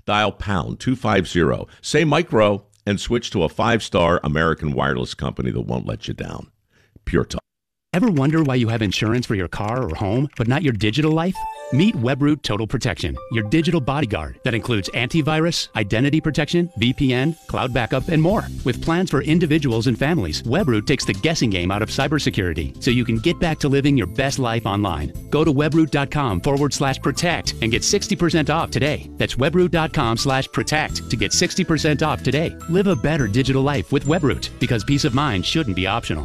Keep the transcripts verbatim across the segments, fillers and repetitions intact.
Dial pound two fifty, say micro, and switch to a five-star American wireless company that won't let you down. Pure Talk. Ever wonder why you have insurance for your car or home, but not your digital life? Meet Webroot Total Protection, your digital bodyguard that includes antivirus, identity protection, V P N, cloud backup, and more. With plans for individuals and families, Webroot takes the guessing game out of cybersecurity so you can get back to living your best life online. Go to webroot.com forward slash protect and get sixty percent off today. That's webroot.com slash protect to get sixty percent off today. Live a better digital life with Webroot, because peace of mind shouldn't be optional.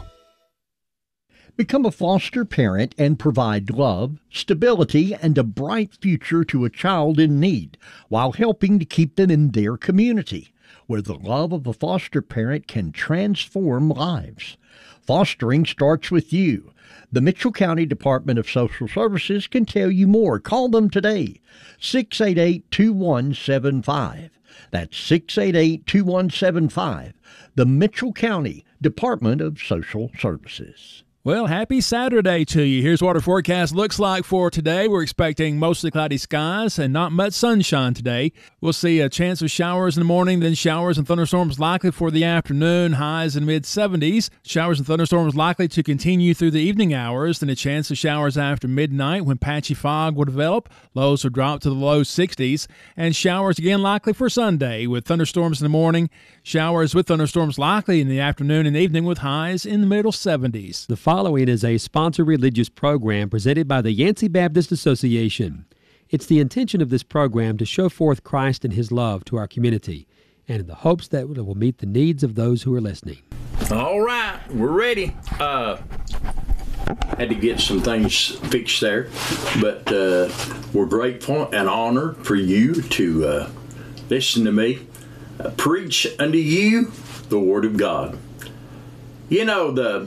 Become a foster parent and provide love, stability, and a bright future to a child in need while helping to keep them in their community, where the love of a foster parent can transform lives. Fostering starts with you. The Mitchell County Department of Social Services can tell you more. Call them today, six eight eight, two one seven five. That's six eight eight, two one seven five. The Mitchell County Department of Social Services. Well, happy Saturday to you. Here's what our forecast looks like for today. We're expecting mostly cloudy skies and not much sunshine today. We'll see a chance of showers in the morning, then showers and thunderstorms likely for the afternoon, highs in mid seventies. Showers and thunderstorms likely to continue through the evening hours, then a chance of showers after midnight when patchy fog will develop. Lows will drop to the low sixties, and showers again likely for Sunday with thunderstorms in the morning. Showers with thunderstorms likely in the afternoon and evening with highs in the middle seventies. The following is a sponsored religious program presented by the Yancey Baptist Association. It's the intention of this program to show forth Christ and His love to our community, and in the hopes that it will meet the needs of those who are listening. All right, we're ready. Uh, had to get some things fixed there, but uh, we're grateful and honored for you to uh, listen to me uh, preach unto you the Word of God. You know, the